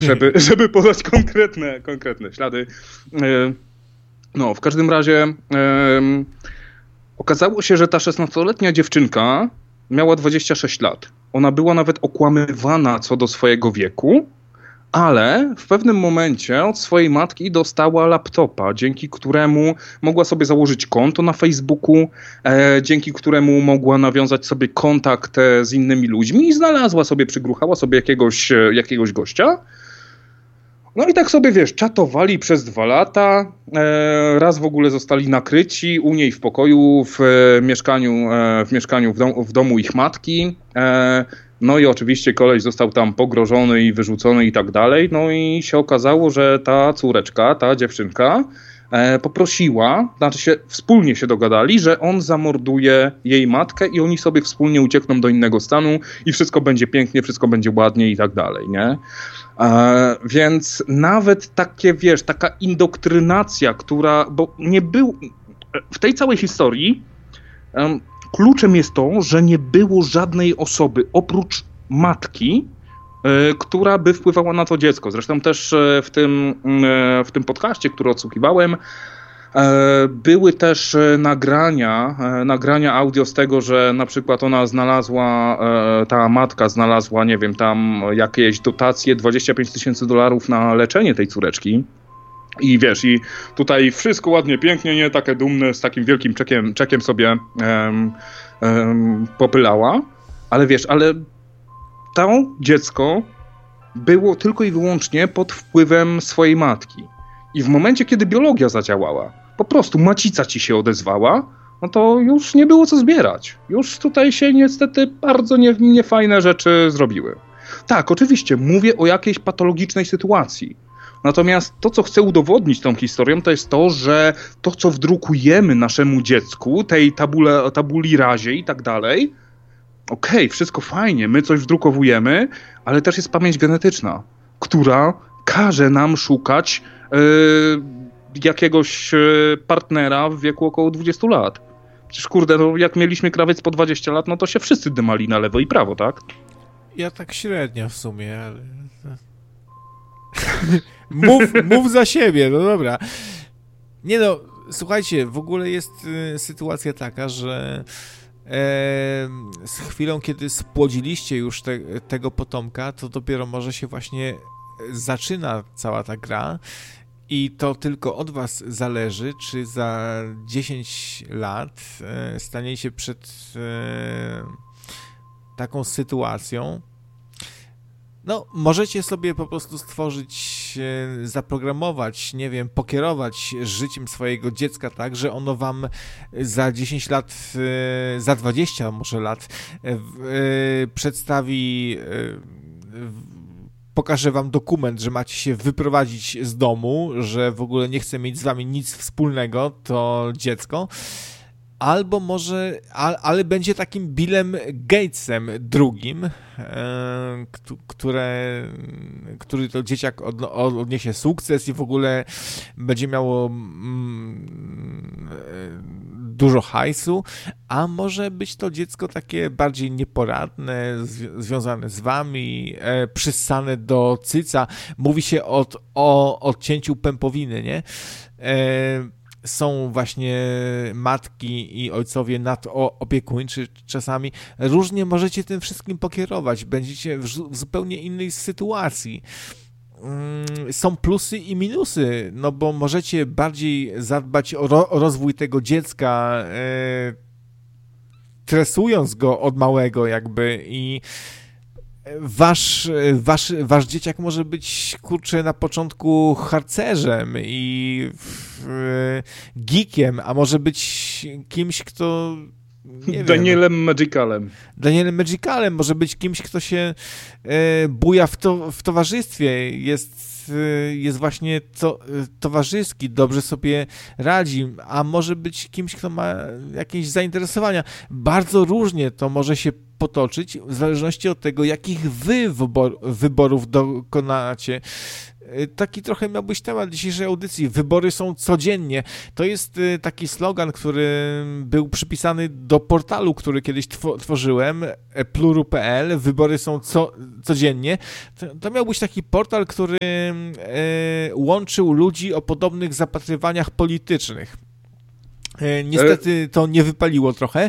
żeby podać konkretne ślady. No, w każdym razie okazało się, że ta 16-letnia dziewczynka miała 26 lat. Ona była nawet okłamywana co do swojego wieku, ale w pewnym momencie od swojej matki dostała laptopa, dzięki któremu mogła sobie założyć konto na Facebooku, dzięki któremu mogła nawiązać sobie kontakt z innymi ludźmi i znalazła sobie, przygruchała sobie jakiegoś gościa. No i tak sobie, wiesz, czatowali przez 2 lata, raz w ogóle zostali nakryci u niej w pokoju, w mieszkaniu w domu ich matki. No i oczywiście koleś został tam pogrożony i wyrzucony i tak dalej. No i się okazało, że ta córeczka, ta dziewczynka poprosiła, znaczy wspólnie się dogadali, że on zamorduje jej matkę i oni sobie wspólnie uciekną do innego stanu i wszystko będzie pięknie, wszystko będzie ładnie i tak dalej, nie? Więc nawet takie, wiesz, taka indoktrynacja, bo nie był w tej całej historii kluczem jest to, że nie było żadnej osoby oprócz matki, która by wpływała na to dziecko. Zresztą też w tym podcaście, który odsłuchiwałem, były też nagrania audio z tego, że na przykład ta matka znalazła, nie wiem, tam jakieś dotacje, $25 000 na leczenie tej córeczki. I wiesz, i tutaj wszystko ładnie, pięknie, nie takie dumne, z takim wielkim czekiem sobie popylała. Ale wiesz, to dziecko było tylko i wyłącznie pod wpływem swojej matki. I w momencie, kiedy biologia zadziałała, po prostu macica ci się odezwała, no to już nie było co zbierać. Już tutaj się niestety bardzo niefajne rzeczy zrobiły. Tak, oczywiście, mówię o jakiejś patologicznej sytuacji. Natomiast to, co chcę udowodnić tą historią, to jest to, że to, co wdrukujemy naszemu dziecku, tej tabuli razie i tak dalej, okej, wszystko fajnie, my coś wdrukowujemy, ale też jest pamięć genetyczna, która każe nam szukać jakiegoś partnera w wieku około 20 lat. Przecież kurde, no jak mieliśmy krawiec po 20 lat, no to się wszyscy dymali na lewo i prawo, tak? Ja tak średnio w sumie, ale... mów za siebie, no dobra. Nie no, słuchajcie, w ogóle jest sytuacja taka, że z chwilą, kiedy spłodziliście już tego potomka, to dopiero może się właśnie zaczyna cała ta gra i to tylko od was zależy, czy za 10 lat staniecie przed taką sytuacją. No, możecie sobie po prostu stworzyć, zaprogramować, nie wiem, pokierować życiem swojego dziecka tak, że ono wam za 10 lat, za 20 może lat przedstawi, pokaże wam dokument, że macie się wyprowadzić z domu, że w ogóle nie chce mieć z wami nic wspólnego, to dziecko. Albo może, ale będzie takim Billem Gatesem drugim, który to dzieciak odniesie sukces i w ogóle będzie miało dużo hajsu, a może być to dziecko takie bardziej nieporadne, związane z wami, przyssane do cyca. Mówi się o odcięciu pępowiny, nie? Są właśnie matki i ojcowie nadopiekuńczy czasami. Różnie możecie tym wszystkim pokierować. Będziecie w zupełnie innej sytuacji. Są plusy i minusy, no bo możecie bardziej zadbać o rozwój tego dziecka, tresując go od małego jakby i wasz dzieciak może być, kurczę, na początku harcerzem i geekiem, a może być kimś, kto... Nie Danielem Magicalem. Danielem Magicalem, może być kimś, kto się buja w towarzystwie, jest właśnie towarzyski, dobrze sobie radzi, a może być kimś, kto ma jakieś zainteresowania. Bardzo różnie to może się potoczyć, w zależności od tego, jakich wy wyborów dokonacie. taki trochę miał być temat dzisiejszej audycji. Wybory są codziennie. To jest taki slogan, który był przypisany do portalu, który kiedyś tworzyłem, pluru.pl. Wybory są codziennie. To miał być taki portal, który łączył ludzi o podobnych zapatrywaniach politycznych. Niestety to nie wypaliło trochę.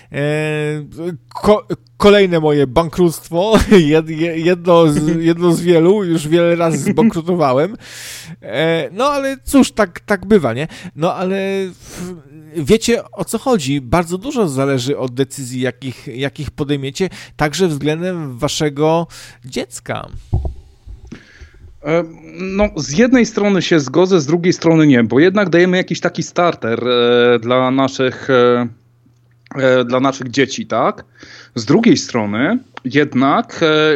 Kolejne moje bankructwo, jedno z wielu, już wiele razy zbankrutowałem. No ale cóż, tak bywa, nie? No ale wiecie, o co chodzi. Bardzo dużo zależy od decyzji, jakich podejmiecie, także względem waszego dziecka. No, z jednej strony się zgodzę, z drugiej strony nie, bo jednak dajemy jakiś taki starter dla naszych dzieci, tak? Z drugiej strony jednak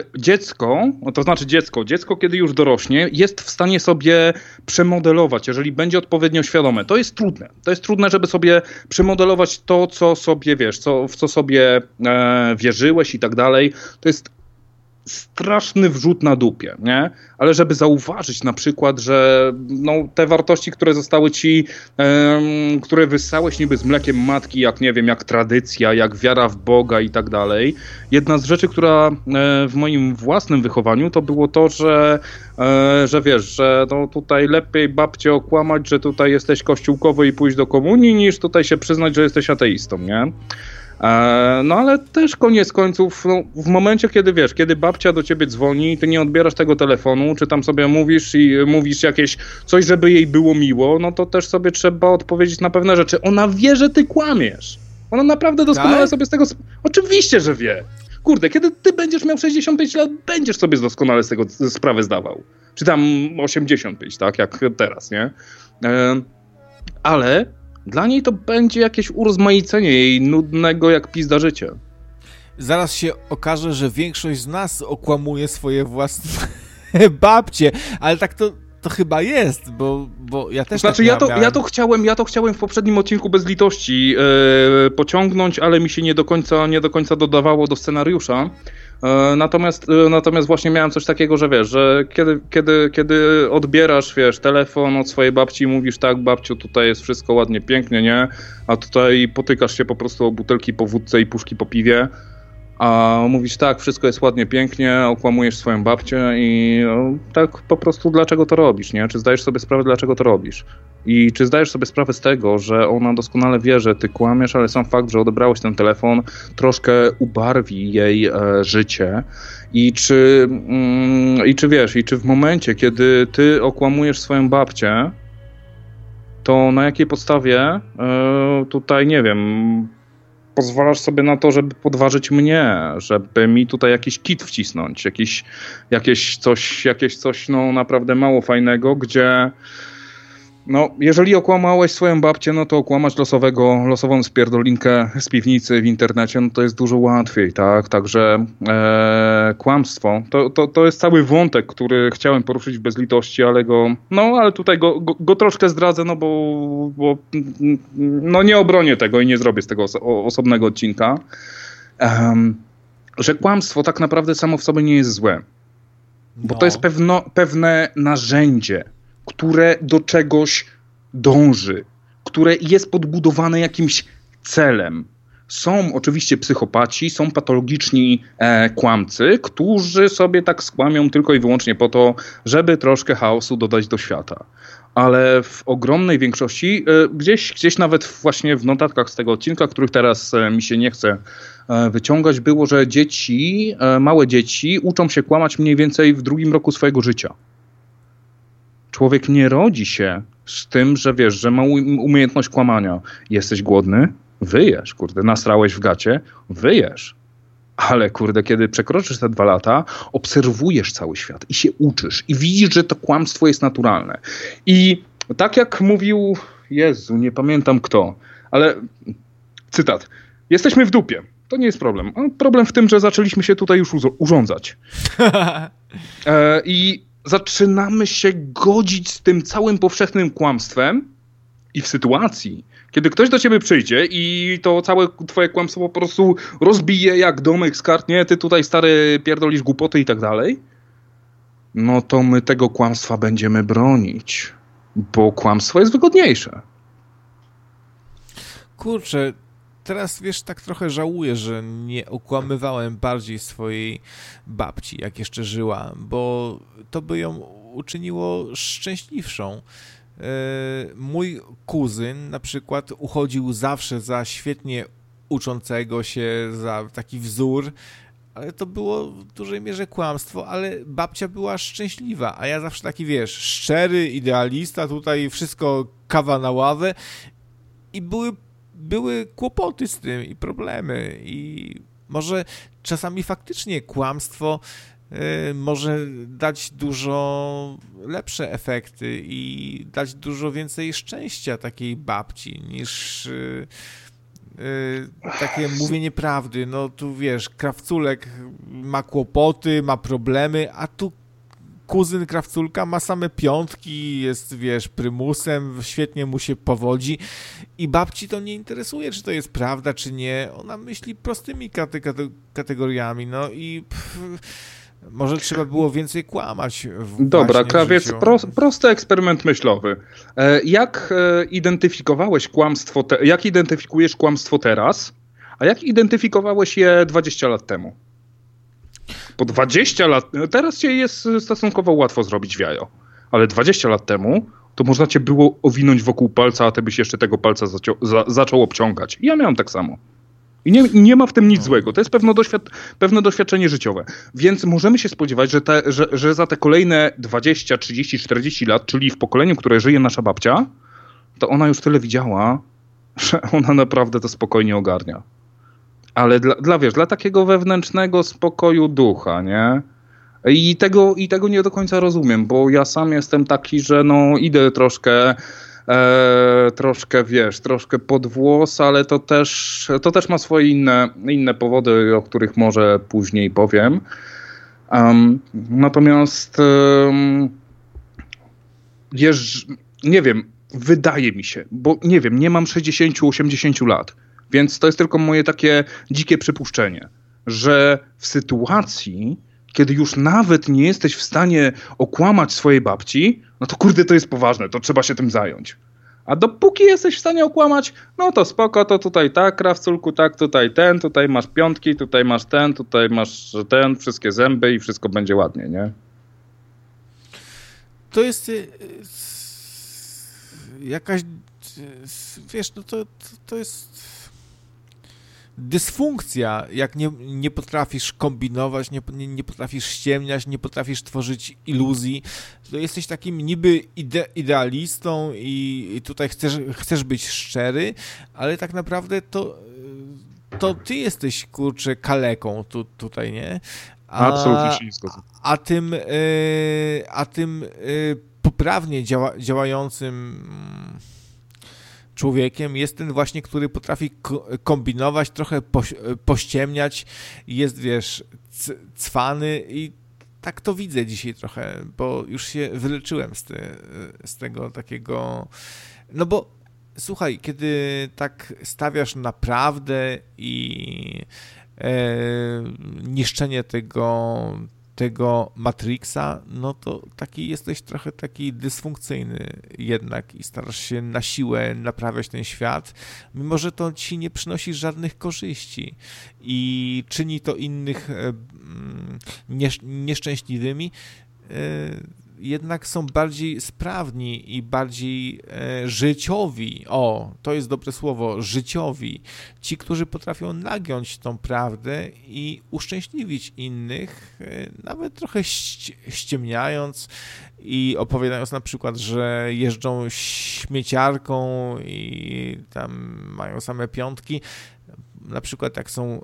dziecko, kiedy już dorośnie, jest w stanie sobie przemodelować, jeżeli będzie odpowiednio świadome. To jest trudne. To jest trudne, żeby sobie przemodelować to, co sobie wiesz, w co sobie wierzyłeś i tak dalej. To jest straszny wrzut na dupie, nie? Ale żeby zauważyć na przykład, że no, te wartości, które zostały ci, które wyssałeś niby z mlekiem matki, jak nie wiem, jak tradycja, jak wiara w Boga i tak dalej. Jedna z rzeczy, która w moim własnym wychowaniu to było to, że wiesz, że no, tutaj lepiej babcię okłamać, że tutaj jesteś kościółkowy i pójść do komunii, niż tutaj się przyznać, że jesteś ateistą, nie? No ale też koniec końców, no, w momencie, kiedy wiesz, kiedy babcia do ciebie dzwoni i ty nie odbierasz tego telefonu, czy tam sobie mówisz jakieś coś, żeby jej było miło, no to też sobie trzeba odpowiedzieć na pewne rzeczy. Ona wie, że ty kłamiesz. Ona naprawdę doskonale sobie z tego... Oczywiście, że wie. Kurde, kiedy ty będziesz miał 65 lat, będziesz sobie doskonale z tego sprawę zdawał. Czy tam 85, tak, jak teraz, nie? Ale dla niej to będzie jakieś urozmaicenie jej nudnego jak pizda życie. Zaraz się okaże, że większość z nas okłamuje swoje własne babcie, ale tak to chyba jest, bo ja też znaczy, tak ja to chciałem w poprzednim odcinku bez litości pociągnąć, ale mi się nie do końca dodawało do scenariusza. Natomiast właśnie miałem coś takiego, że wiesz, że kiedy odbierasz, wiesz, telefon od swojej babci i mówisz tak, babciu, tutaj jest wszystko ładnie, pięknie, nie? A tutaj potykasz się po prostu o butelki po wódce i puszki po piwie, a mówisz tak, wszystko jest ładnie, pięknie, okłamujesz swoją babcię i no, tak po prostu dlaczego to robisz, nie? Czy zdajesz sobie sprawę, dlaczego to robisz? I czy zdajesz sobie sprawę z tego, że ona doskonale wie, że ty kłamiesz, ale sam fakt, że odebrałeś ten telefon, troszkę ubarwi jej życie. I czy wiesz, i czy w momencie, kiedy ty okłamujesz swoją babcię, to na jakiej podstawie tutaj, nie wiem, pozwalasz sobie na to, żeby podważyć mnie, żeby mi tutaj jakiś kit wcisnąć, jakieś coś no naprawdę mało fajnego, gdzie no, jeżeli okłamałeś swoją babcię, no to okłamać losową spierdolinkę z piwnicy w internecie, no to jest dużo łatwiej, tak? Także kłamstwo, to jest cały wątek, który chciałem poruszyć bez litości, ale tutaj go troszkę zdradzę, no bo no nie obronię tego i nie zrobię z tego osobnego odcinka, że kłamstwo tak naprawdę samo w sobie nie jest złe, bo to jest pewne narzędzie, które do czegoś dąży, które jest podbudowane jakimś celem. Są oczywiście psychopaci, są patologiczni kłamcy, którzy sobie tak skłamią tylko i wyłącznie po to, żeby troszkę chaosu dodać do świata. Ale w ogromnej większości, gdzieś nawet właśnie w notatkach z tego odcinka, których teraz mi się nie chce wyciągać, było, że małe dzieci uczą się kłamać mniej więcej w 2. roku swojego życia. Człowiek nie rodzi się z tym, że wiesz, że ma umiejętność kłamania. Jesteś głodny? Wyjesz, kurde. Nasrałeś w gacie? Wyjesz. Ale kurde, kiedy przekroczysz te 2 lata, obserwujesz cały świat i się uczysz i widzisz, że to kłamstwo jest naturalne. I tak jak mówił, Jezu, nie pamiętam kto, ale cytat. Jesteśmy w dupie. To nie jest problem. Problem w tym, że zaczęliśmy się tutaj już urządzać. I zaczynamy się godzić z tym całym powszechnym kłamstwem i w sytuacji, kiedy ktoś do ciebie przyjdzie i to całe twoje kłamstwo po prostu rozbije jak domek z kart, nie, ty tutaj stary pierdolisz głupoty i tak dalej, no to my tego kłamstwa będziemy bronić, bo kłamstwo jest wygodniejsze. Kurczę, teraz wiesz, tak trochę żałuję, że nie okłamywałem bardziej swojej babci, jak jeszcze żyła, bo to by ją uczyniło szczęśliwszą. Mój kuzyn na przykład uchodził zawsze za świetnie uczącego się, za taki wzór, ale to było w dużej mierze kłamstwo, ale babcia była szczęśliwa, a ja zawsze taki, wiesz, szczery, idealista, tutaj wszystko kawa na ławę i były kłopoty z tym i problemy i może czasami faktycznie kłamstwo może dać dużo lepsze efekty i dać dużo więcej szczęścia takiej babci niż takie mówienie prawdy. No tu wiesz, Krawculek ma kłopoty, ma problemy, a tu kuzyn Krawculka ma same piątki, jest, wiesz, prymusem, świetnie mu się powodzi i babci to nie interesuje, czy to jest prawda, czy nie. Ona myśli prostymi kategoriami, no i może trzeba było więcej kłamać. Dobra, Krawiec, prosty eksperyment myślowy. Jak identyfikowałeś kłamstwo, jak identyfikujesz kłamstwo teraz, a jak identyfikowałeś je 20 lat temu? Po 20 lat, teraz cię jest stosunkowo łatwo zrobić w jajo, ale 20 lat temu to można cię było owinąć wokół palca, a ty byś jeszcze tego palca zaczął obciągać. I ja miałem tak samo. I nie ma w tym nic złego. To jest pewne doświadczenie życiowe. Więc możemy się spodziewać, że za te kolejne 20, 30, 40 lat, czyli w pokoleniu, które żyje nasza babcia, to ona już tyle widziała, że ona naprawdę to spokojnie ogarnia. Ale dla takiego wewnętrznego spokoju ducha, nie? I tego nie do końca rozumiem, bo ja sam jestem taki, że no idę troszkę pod włos, ale to też ma swoje inne powody, o których może później powiem. Natomiast nie wiem, wydaje mi się, bo nie wiem, nie mam 60-80 lat, więc to jest tylko moje takie dzikie przypuszczenie, że w sytuacji, kiedy już nawet nie jesteś w stanie okłamać swojej babci, no to kurde, to jest poważne, to trzeba się tym zająć. A dopóki jesteś w stanie okłamać, no to spoko, to tutaj tak, Krawculku, tak, tutaj masz piątki, tutaj masz ten, wszystkie zęby i wszystko będzie ładnie, nie? To jest jakaś, wiesz, no to jest dysfunkcja, jak nie potrafisz kombinować, nie potrafisz ściemniać, nie potrafisz tworzyć iluzji, to jesteś takim niby idealistą i tutaj chcesz być szczery, ale tak naprawdę to ty jesteś, kurczę, kaleką tutaj, nie? Absolutnie się nie zgodzę. A tym poprawnie działającym człowiekiem jest ten właśnie, który potrafi kombinować, trochę pościemniać, jest, wiesz, cwany i tak to widzę dzisiaj trochę, bo już się wyleczyłem z tego takiego, no bo słuchaj, kiedy tak stawiasz na prawdę i niszczenie tego Matrixa, no to jesteś trochę taki dysfunkcyjny jednak i starasz się na siłę naprawiać ten świat, mimo że to ci nie przynosi żadnych korzyści i czyni to innych nieszczęśliwymi, jednak są bardziej sprawni i bardziej życiowi. O, to jest dobre słowo, życiowi. Ci, którzy potrafią nagiąć tą prawdę i uszczęśliwić innych, nawet trochę ściemniając i opowiadając na przykład, że jeżdżą śmieciarką i tam mają same piątki. Na przykład jak są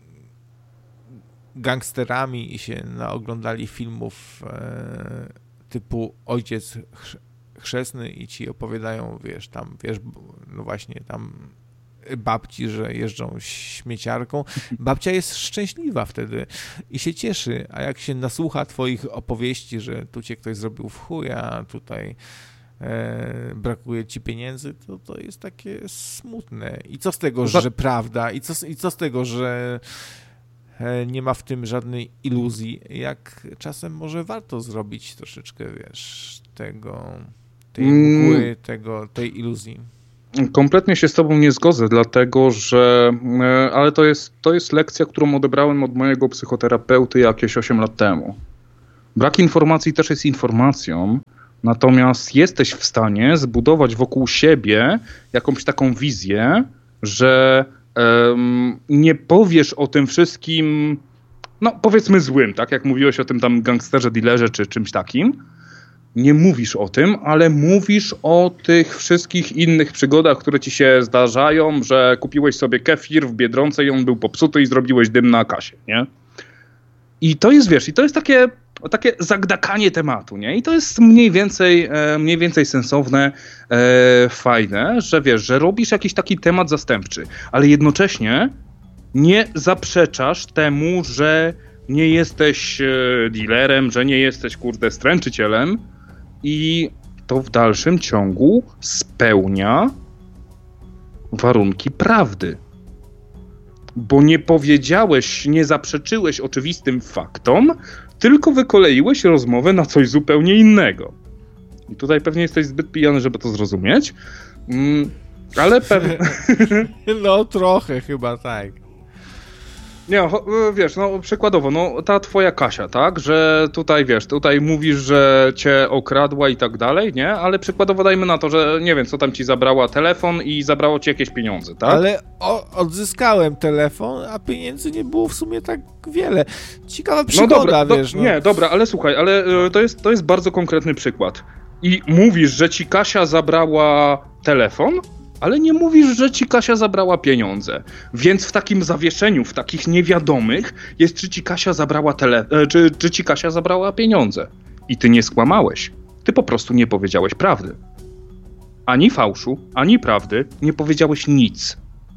gangsterami i się naoglądali filmów typu Ojciec Chrzestny i ci opowiadają, wiesz, tam, wiesz, no właśnie tam babci, że jeżdżą śmieciarką. Babcia jest szczęśliwa wtedy i się cieszy, a jak się nasłucha twoich opowieści, że tu cię ktoś zrobił w chuj, a tutaj brakuje ci pieniędzy, to jest takie smutne. I co z tego, że prawda? I co z tego, że nie ma w tym żadnej iluzji, jak czasem może warto zrobić troszeczkę, wiesz, tej mgły, tej iluzji. Kompletnie się z tobą nie zgodzę, dlatego że, ale to jest lekcja, którą odebrałem od mojego psychoterapeuty jakieś 8 lat temu. Brak informacji też jest informacją, natomiast jesteś w stanie zbudować wokół siebie jakąś taką wizję, że nie powiesz o tym wszystkim, no powiedzmy złym, tak jak mówiłeś o tym tam gangsterze, dealerze czy czymś takim. Nie mówisz o tym, ale mówisz o tych wszystkich innych przygodach, które ci się zdarzają, że kupiłeś sobie kefir w Biedronce i on był popsuty i zrobiłeś dym na kasie, nie? I to jest, wiesz, takie zagdakanie tematu, nie? I to jest mniej więcej sensowne, fajne, że wiesz, że robisz jakiś taki temat zastępczy, ale jednocześnie nie zaprzeczasz temu, że nie jesteś dealerem, że nie jesteś, stręczycielem i to w dalszym ciągu spełnia warunki prawdy. Bo nie powiedziałeś, nie zaprzeczyłeś oczywistym faktom, tylko wykoleiłeś rozmowę na coś zupełnie innego. I tutaj pewnie jesteś zbyt pijany, żeby to zrozumieć, ale pewnie... No trochę chyba tak. Nie, wiesz, no przykładowo, no ta twoja Kasia, tak, że tutaj, wiesz, tutaj mówisz, że cię okradła i tak dalej, nie, ale przykładowo dajmy na to, że nie wiem, co tam ci zabrała telefon i zabrało ci jakieś pieniądze, tak? Ale odzyskałem telefon, a pieniędzy nie było w sumie tak wiele. Ciekawa przygoda, wiesz. No. Nie, dobra, ale słuchaj, ale to jest bardzo konkretny przykład. I mówisz, że ci Kasia zabrała telefon, ale nie mówisz, że ci Kasia zabrała pieniądze. Więc w takim zawieszeniu, w takich niewiadomych jest, czy ci Kasia zabrała czy ci Kasia zabrała pieniądze. I ty nie skłamałeś. Ty po prostu nie powiedziałeś prawdy. Ani fałszu, ani prawdy, nie powiedziałeś nic.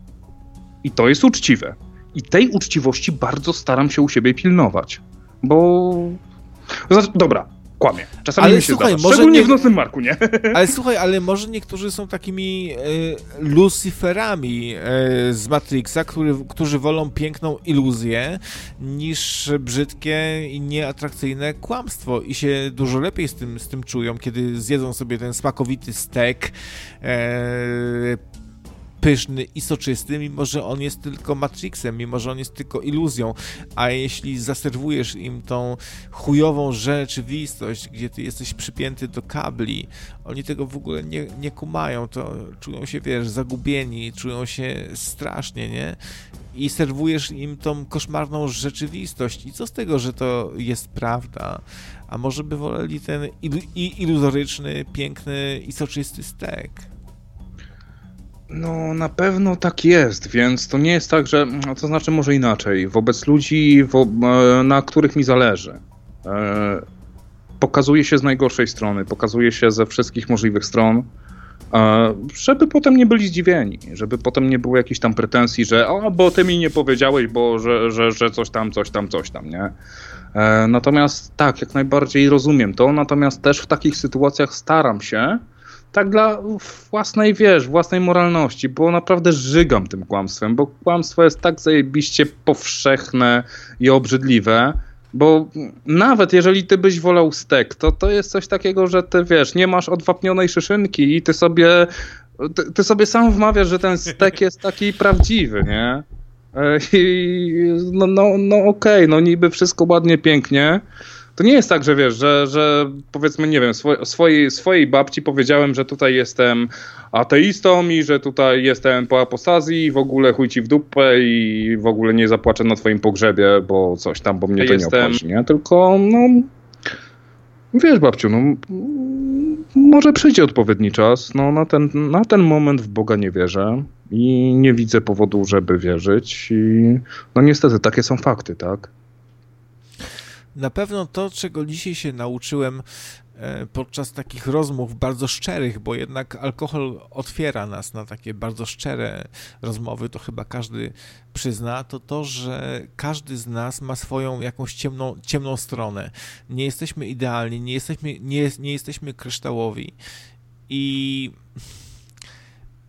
I to jest uczciwe. I tej uczciwości bardzo staram się u siebie pilnować. Bo... Dobra. Kłamie. Czasami ale mi się zdarza. Szczególnie w Nocnym Marku, nie? Ale słuchaj, ale może niektórzy są takimi Lucyferami z Matrixa, którzy wolą piękną iluzję niż brzydkie i nieatrakcyjne kłamstwo i się dużo lepiej z tym czują, kiedy zjedzą sobie ten smakowity stek pyszny i soczysty, mimo że on jest tylko Matrixem, mimo że on jest tylko iluzją, a jeśli zaserwujesz im tą chujową rzeczywistość, gdzie ty jesteś przypięty do kabli, oni tego w ogóle nie kumają, to czują się, wiesz, zagubieni, czują się strasznie, nie? I serwujesz im tą koszmarną rzeczywistość. I co z tego, że to jest prawda? A może by woleli ten iluzoryczny, piękny i soczysty stek? No, na pewno tak jest, więc to nie jest tak, że... To znaczy może inaczej. Wobec ludzi, na których mi zależy, pokazuje się z najgorszej strony, pokazuje się ze wszystkich możliwych stron, żeby potem nie byli zdziwieni, żeby potem nie było jakichś tam pretensji, że bo ty mi nie powiedziałeś, bo że coś tam, nie? Natomiast tak, jak najbardziej rozumiem to, natomiast też w takich sytuacjach staram się tak dla własnej moralności, bo naprawdę żygam tym kłamstwem, bo kłamstwo jest tak zajebiście powszechne i obrzydliwe, bo nawet jeżeli ty byś wolał stek, to jest coś takiego, że ty wiesz, nie masz odwapnionej szyszynki i ty sobie sam wmawiasz, że ten stek jest taki prawdziwy, nie? I okej, niby wszystko ładnie, pięknie. To nie jest tak, że wiesz, że powiedzmy, nie wiem, swojej babci powiedziałem, że tutaj jestem ateistą i że tutaj jestem po apostazji i w ogóle chuj ci w dupę i w ogóle nie zapłaczę na twoim pogrzebie, bo coś tam, bo mnie to nie obchodzi, nie? Tylko, wiesz, babciu, może przyjdzie odpowiedni czas, na ten moment w Boga nie wierzę i nie widzę powodu, żeby wierzyć i niestety takie są fakty, tak? Na pewno to, czego dzisiaj się nauczyłem podczas takich rozmów bardzo szczerych, bo jednak alkohol otwiera nas na takie bardzo szczere rozmowy, to chyba każdy przyzna, to, że każdy z nas ma swoją jakąś ciemną stronę. Nie jesteśmy idealni, nie jesteśmy kryształowi. I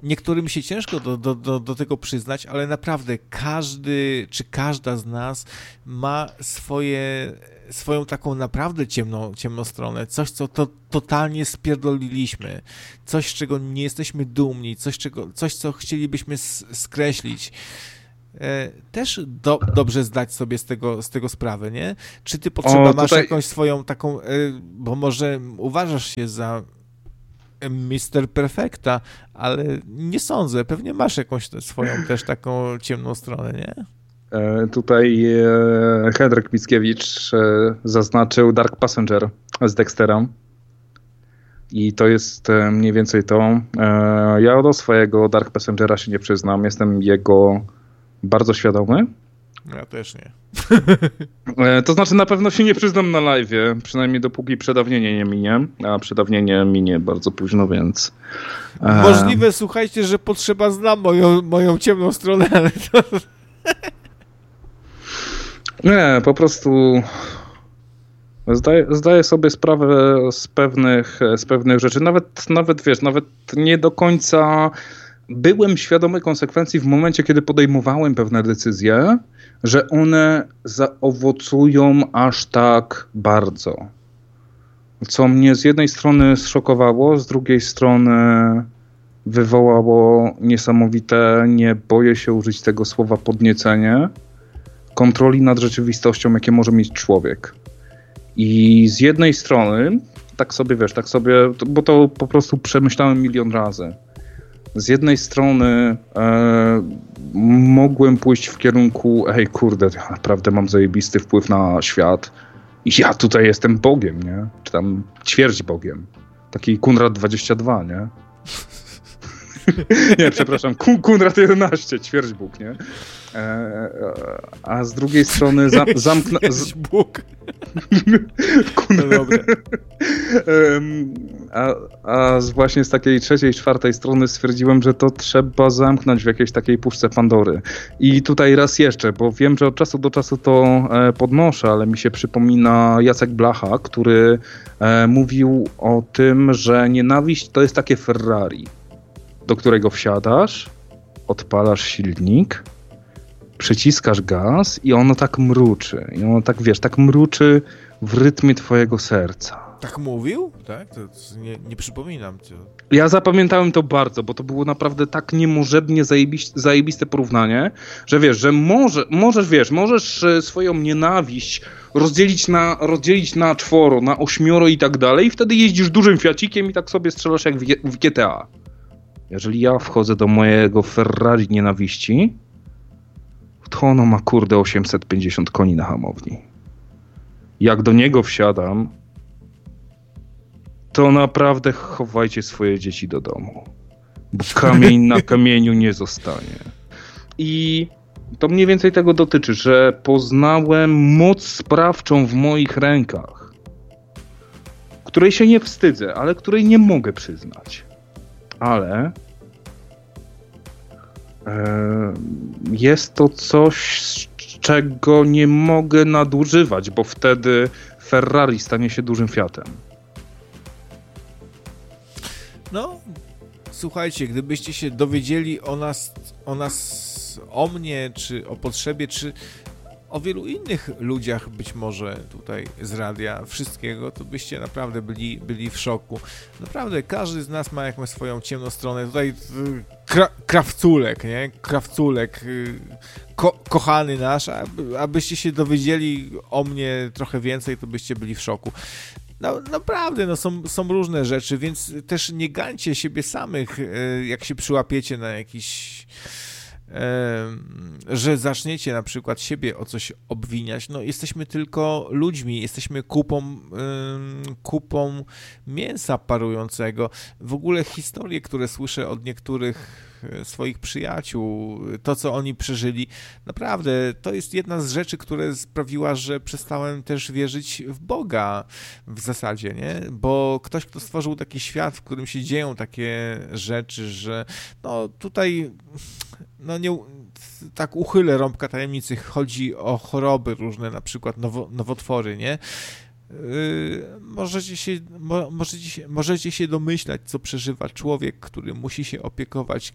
niektórym się ciężko do tego przyznać, ale naprawdę każdy czy każda z nas ma swoją taką naprawdę ciemną stronę, coś, co totalnie spierdoliliśmy, coś, z czego nie jesteśmy dumni, coś, co chcielibyśmy skreślić. Też dobrze zdać sobie z tego sprawę, nie? Czy ty masz jakąś swoją taką, bo może uważasz się za Mr. Perfecta, ale nie sądzę, pewnie masz jakąś swoją też taką ciemną stronę, nie? Tutaj Henryk Mickiewicz zaznaczył Dark Passenger z Dextera i to jest mniej więcej to. Ja do swojego Dark Passengera się nie przyznam, jestem jego bardzo świadomy. Ja też nie. To znaczy na pewno się nie przyznam na live'ie, przynajmniej dopóki przedawnienie nie minie, a przedawnienie minie bardzo późno, więc... Możliwe, słuchajcie, że Potrzeba zna moją ciemną stronę, ale to... Nie, po prostu zdaję sobie sprawę z pewnych rzeczy. Nawet wiesz, nawet nie do końca byłem świadomy konsekwencji w momencie, kiedy podejmowałem pewne decyzje, że one zaowocują aż tak bardzo. Co mnie z jednej strony zszokowało, z drugiej strony wywołało niesamowite, nie boję się użyć tego słowa, podniecenie kontroli nad rzeczywistością, jakie może mieć człowiek. I z jednej strony, tak sobie, bo to po prostu przemyślałem milion razy. Z jednej strony mogłem pójść w kierunku, ja naprawdę mam zajebisty wpływ na świat i ja tutaj jestem Bogiem, nie? Czy tam ćwierć Bogiem. Taki Kunrad 22, nie? Nie, przepraszam, Kunrad 11, ćwierć Bóg, nie? A z drugiej strony Ćwierć Bóg. No dobra. Właśnie z takiej trzeciej, czwartej strony stwierdziłem, że to trzeba zamknąć w jakiejś takiej puszce Pandory. I tutaj raz jeszcze, bo wiem, że od czasu do czasu to podnoszę, ale mi się przypomina Jacek Blacha, który mówił o tym, że nienawiść to jest takie Ferrari, do którego wsiadasz, odpalasz silnik, przyciskasz gaz i ono tak mruczy. I ono tak, tak mruczy w rytmie twojego serca. Tak mówił? Tak? To nie przypominam. Ja zapamiętałem to bardzo, bo to było naprawdę tak niemożebnie zajebiste porównanie, że wiesz, że możesz swoją nienawiść rozdzielić na czworo, na 8 i tak dalej i wtedy jeździsz dużym Fiacikiem i tak sobie strzelasz jak w GTA. Jeżeli ja wchodzę do mojego Ferrari nienawiści, to ono ma 850 koni na hamowni. Jak do niego wsiadam, to naprawdę chowajcie swoje dzieci do domu, bo kamień na kamieniu nie zostanie. I to mniej więcej tego dotyczy, że poznałem moc sprawczą w moich rękach, której się nie wstydzę, ale której nie mogę przyznać. Ale jest to coś, z czego nie mogę nadużywać, bo wtedy Ferrari stanie się dużym Fiatem. No, słuchajcie, gdybyście się dowiedzieli o mnie, czy o Potrzebie, czy o wielu innych ludziach być może tutaj z radia, wszystkiego, to byście naprawdę byli w szoku. Naprawdę, każdy z nas ma jakąś swoją ciemną stronę. Tutaj Krawculek, nie? Krawculek, kochany nasz, abyście się dowiedzieli o mnie trochę więcej, to byście byli w szoku. No, naprawdę, no są różne rzeczy, więc też nie gańcie siebie samych, jak się przyłapiecie na jakiś... że zaczniecie na przykład siebie o coś obwiniać. No, jesteśmy tylko ludźmi, jesteśmy kupą mięsa parującego. W ogóle historie, które słyszę od niektórych swoich przyjaciół, to co oni przeżyli, naprawdę to jest jedna z rzeczy, która sprawiła, że przestałem też wierzyć w Boga w zasadzie, nie? Bo ktoś, kto stworzył taki świat, w którym się dzieją takie rzeczy, że no tutaj no nie, tak uchylę rąbka tajemnicy, chodzi o choroby różne, na przykład nowotwory, nie? Możecie się domyślać, co przeżywa człowiek, który musi się opiekować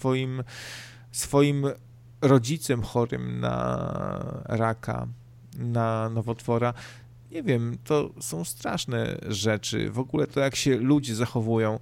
swoim rodzicem chorym na raka, na nowotwora. Nie wiem, to są straszne rzeczy. W ogóle to, jak się ludzie zachowują.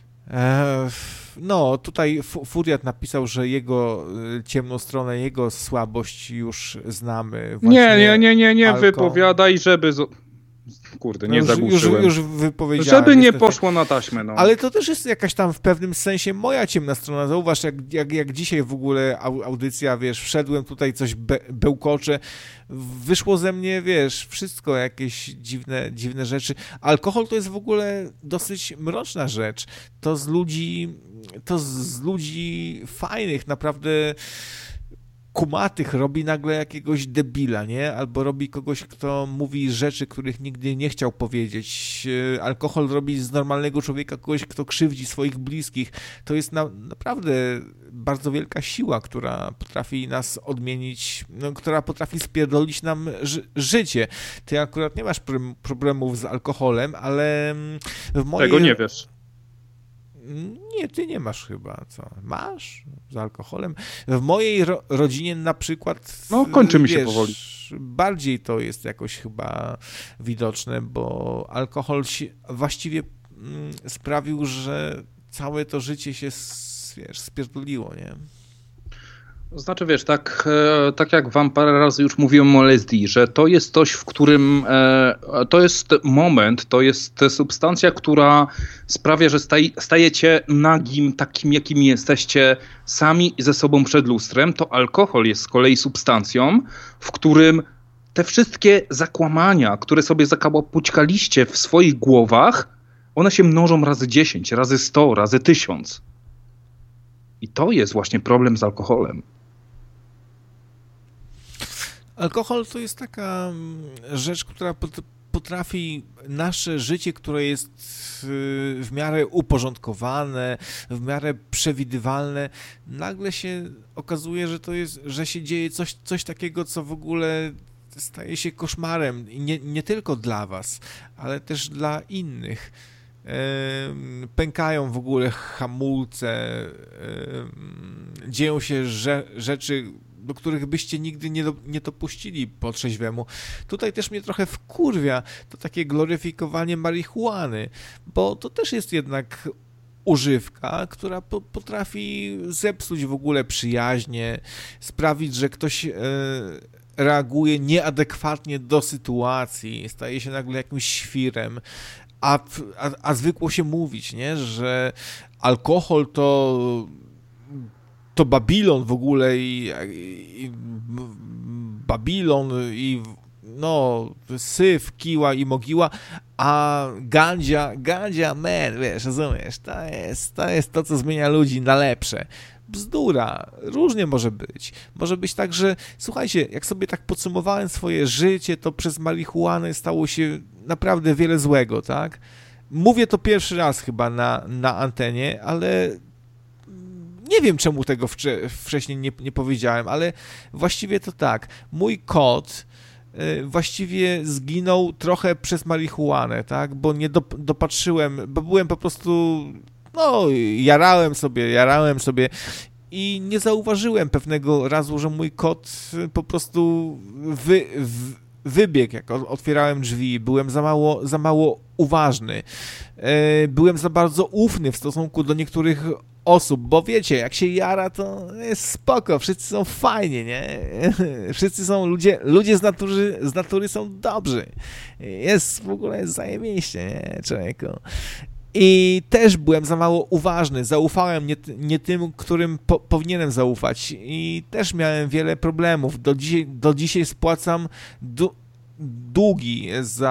No, tutaj Furiat napisał, że jego ciemną stronę, jego słabość już znamy. Nie wypowiadaj, żeby... Kurde, nie zagłuszyłem. Już wypowiedziałem. Żeby nie poszło na taśmę. No. Ale to też jest jakaś tam w pewnym sensie moja ciemna strona. Zauważ, jak dzisiaj w ogóle audycja, wiesz, wszedłem tutaj, coś bełkocze, wyszło ze mnie, wiesz, wszystko jakieś dziwne rzeczy. Alkohol to jest w ogóle dosyć mroczna rzecz. To z ludzi fajnych, naprawdę kumatych robi nagle jakiegoś debila, nie? Albo robi kogoś, kto mówi rzeczy, których nigdy nie chciał powiedzieć. Alkohol robi z normalnego człowieka kogoś, kto krzywdzi swoich bliskich. To jest naprawdę bardzo wielka siła, która potrafi nas odmienić, która potrafi spierdolić nam życie. Ty akurat nie masz problemów z alkoholem, ale w mojej... Tego nie wiesz. Nie, ty nie masz chyba, co? Masz? Z alkoholem? W mojej rodzinie na przykład... No, kończy mi się powoli. Bardziej to jest jakoś chyba widoczne, bo alkohol właściwie sprawił, że całe to życie się, wiesz, spierdoliło, nie? Znaczy, wiesz, tak jak wam parę razy już mówiłem o LSD, że to jest coś, w którym to jest moment, to jest substancja, która sprawia, że stajecie nagim, takim jakim jesteście sami ze sobą przed lustrem. To alkohol jest z kolei substancją, w którym te wszystkie zakłamania, które sobie zakałapućkaliście w swoich głowach, one się mnożą razy 10, razy 100, razy 1000. I to jest właśnie problem z alkoholem. Alkohol to jest taka rzecz, która potrafi nasze życie, które jest w miarę uporządkowane, w miarę przewidywalne, nagle się okazuje, że się dzieje coś takiego, co w ogóle staje się koszmarem. I nie tylko dla was, ale też dla innych. Pękają w ogóle hamulce, dzieją się rzeczy, do których byście nigdy nie dopuścili po trzeźwemu. Tutaj też mnie trochę wkurwia to takie gloryfikowanie marihuany, bo to też jest jednak używka, która potrafi zepsuć w ogóle przyjaźnie, sprawić, że ktoś reaguje nieadekwatnie do sytuacji, staje się nagle jakimś świrem, a zwykło się mówić, nie, że alkohol to Babilon w ogóle i Babilon i no syf, kiła i mogiła, a gandzia, man, wiesz, rozumiesz, to jest to, co zmienia ludzi na lepsze. Bzdura, różnie może być. Może być tak, że słuchajcie, jak sobie tak podsumowałem swoje życie, to przez marihuanę stało się naprawdę wiele złego, tak? Mówię to pierwszy raz chyba na antenie, ale nie wiem, czemu tego wcześniej nie powiedziałem, ale właściwie to tak. Mój kot właściwie zginął trochę przez marihuanę, tak? Bo nie dopatrzyłem, bo byłem po prostu, no, jarałem sobie i nie zauważyłem pewnego razu, że mój kot po prostu wybiegł, jak otwierałem drzwi. Byłem za mało uważny. Byłem za bardzo ufny w stosunku do niektórych osób, bo wiecie, jak się jara, to jest spoko, wszyscy są fajnie, nie? Wszyscy są ludzie z natury są dobrzy. Jest w ogóle zajebiście, nie, człowieku? I też byłem za mało uważny, zaufałem nie tym, którym powinienem zaufać i też miałem wiele problemów. Do dzisiaj spłacam długi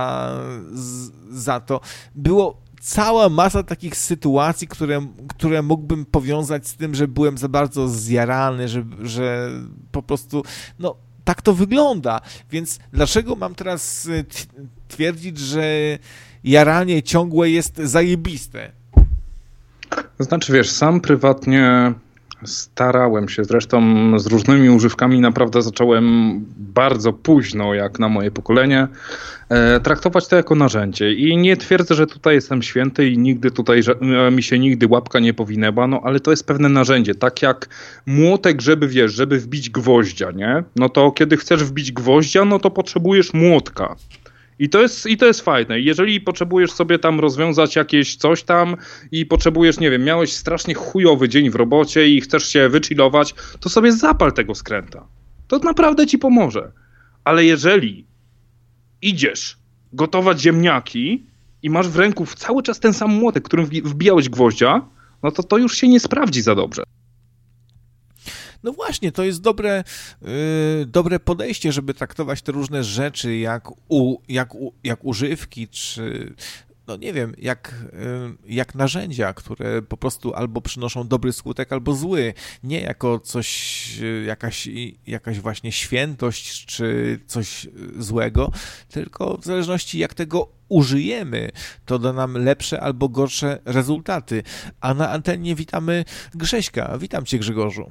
za to. Było cała masa takich sytuacji, które mógłbym powiązać z tym, że byłem za bardzo zjarany, że po prostu, no, tak to wygląda. Więc dlaczego mam teraz twierdzić, że jaranie ciągłe jest zajebiste? Znaczy, wiesz, sam prywatnie Starałem się, zresztą z różnymi używkami naprawdę zacząłem bardzo późno, jak na moje pokolenie, traktować to jako narzędzie. I nie twierdzę, że tutaj jestem święty i nigdy tutaj mi się nigdy łapka nie powinęła, no ale to jest pewne narzędzie. Tak jak młotek, żeby wbić gwoździa, nie? No to kiedy chcesz wbić gwoździa, no to potrzebujesz młotka. I to jest fajne. Jeżeli potrzebujesz sobie tam rozwiązać jakieś coś tam i potrzebujesz, nie wiem, miałeś strasznie chujowy dzień w robocie i chcesz się wychillować, to sobie zapal tego skręta. To naprawdę ci pomoże. Ale jeżeli idziesz gotować ziemniaki i masz w ręku cały czas ten sam młotek, którym wbijałeś gwoździa, no to już się nie sprawdzi za dobrze. No właśnie, to jest dobre podejście, żeby traktować te różne rzeczy jak używki, czy no nie wiem, jak narzędzia, które po prostu albo przynoszą dobry skutek, albo zły. Nie jako coś, jakaś właśnie świętość, czy coś złego, tylko w zależności jak tego użyjemy, to da nam lepsze albo gorsze rezultaty. A na antenie witamy Grześka. Witam cię, Grzegorzu.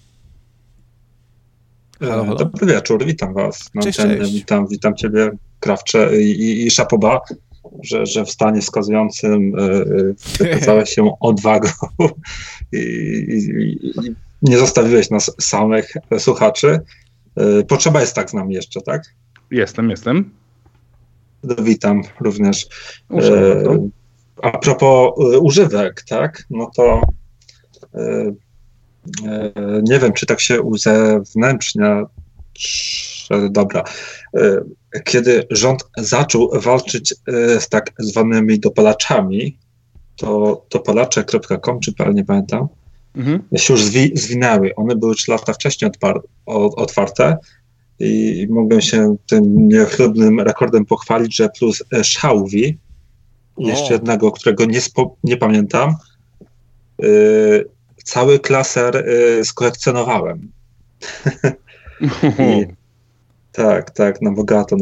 Halo, halo. Dobry wieczór, witam was. Cześć. Witam ciebie, Krawcze, i szapoba, że w stanie wskazującym wykazałeś się odwagą i nie zostawiłeś nas samych słuchaczy. Potrzeba jest tak z nami jeszcze, tak? Jestem. Witam również. A propos używek, tak? No to nie wiem, czy tak się uzewnętrznia. Dobra. Kiedy rząd zaczął walczyć z tak zwanymi dopalaczami, to dopalacze.com, czy nie pamiętam, się już zwinęły. One były 3 lata wcześniej otwarte i mogę się tym niechlubnym rekordem pochwalić, że plus Xiaomi, jeszcze jednego, którego nie pamiętam, cały klaser skolekcjonowałem. Tak, na bogato.